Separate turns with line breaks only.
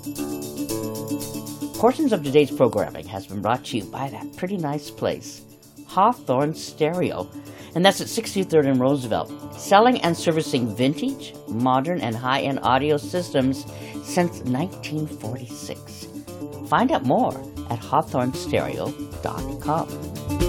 Portions of today's programming has been brought to you by that pretty nice place, Hawthorne Stereo, and that's at 63rd and Roosevelt, selling and servicing vintage, modern, and high-end audio systems since 1946. Find out more at hawthornestereo.com.